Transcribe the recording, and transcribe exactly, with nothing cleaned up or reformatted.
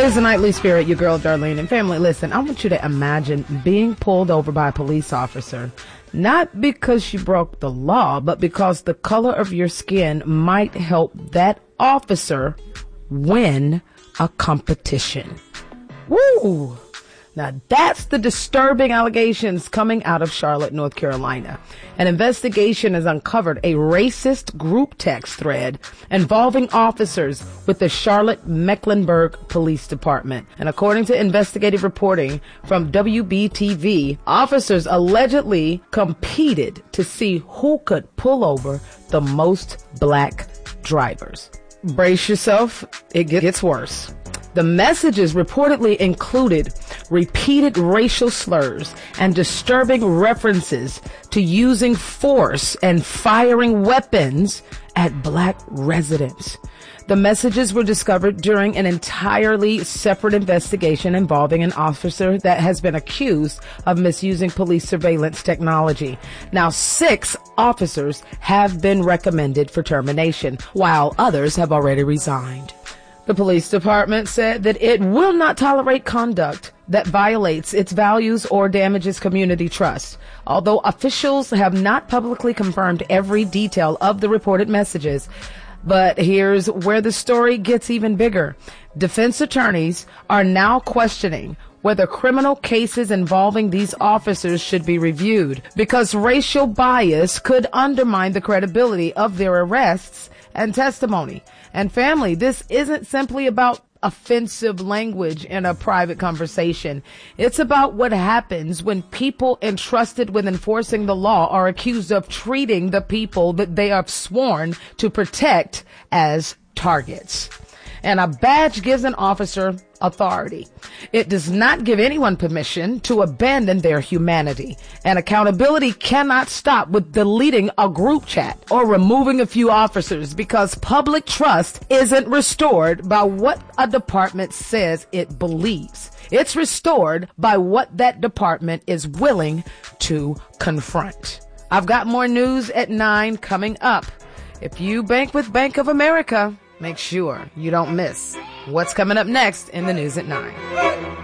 It's the Nightly Spirit, your girl Darlene. And family, listen, I want you to imagine being pulled over by a police officer, not because you broke the law, but because the color of your skin might help that officer win a competition. Woo! Now that's the disturbing allegations coming out of Charlotte, North Carolina. An investigation has uncovered a racist group text thread involving officers with the Charlotte Mecklenburg Police Department. And according to investigative reporting from W B T V, officers allegedly competed to see who could pull over the most black drivers. Brace yourself, it gets worse. The messages reportedly included repeated racial slurs and disturbing references to using force and firing weapons at black residents. The messages were discovered during an entirely separate investigation involving an officer that has been accused of misusing police surveillance technology. Now, six officers have been recommended for termination, while others have already resigned. The police department said that it will not tolerate conduct that violates its values or damages community trust. Although officials have not publicly confirmed every detail of the reported messages, but here's where the story gets even bigger. Defense attorneys are now questioning whether criminal cases involving these officers should be reviewed because racial bias could undermine the credibility of their arrests and testimony. And family, this isn't simply about offensive language in a private conversation. It's about what happens when people entrusted with enforcing the law are accused of treating the people that they are sworn to protect as targets. And a badge gives an officer authority. It does not give anyone permission to abandon their humanity. And accountability cannot stop with deleting a group chat or removing a few officers, because public trust isn't restored by what a department says it believes. It's restored by what that department is willing to confront. I've got more news at nine coming up. If you bank with Bank of America, make sure you don't miss what's coming up next in the news at nine.